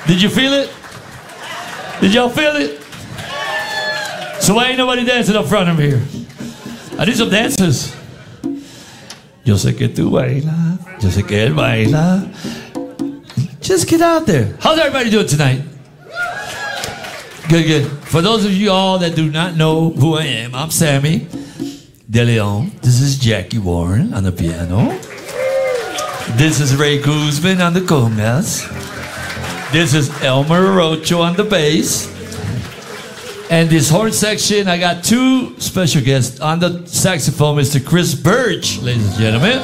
Did you feel it? Did y'all feel it? So why ain't nobody dancing up front of here? I need some dancers. Yo sé que tú bailas. Yo sé que él baila. Just get out there. How's everybody doing tonight? Good, good. For those of you all that do not know who I am, I'm Sammy De Leon. This is Jackie Warren on the piano. This is Ray Guzman on the congas. This is Elmer Rocho on the bass. And this horn section, I got two special guests. On the saxophone, Mr. Chris Birch, ladies and gentlemen.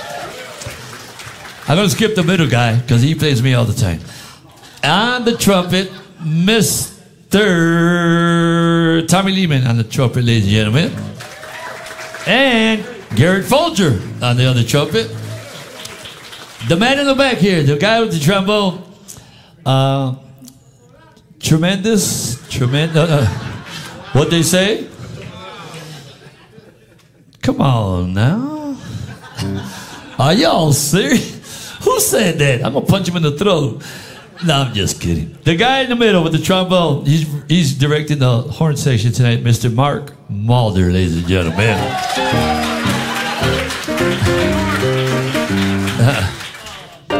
I'm going to skip the middle guy because he plays me all the time. On the trumpet, Mr. Tommy Lehman on the trumpet, ladies and gentlemen. And Garrett Folger on the other trumpet. The man in the back here, the guy with the trombone. Tremendous. What they say? Come on now. Are y'all serious? Who said that? I'm gonna punch him in the throat. No, I'm just kidding. The guy in the middle with the trombone, he's directing the horn section tonight, Mr. Mark Mulder, ladies and gentlemen.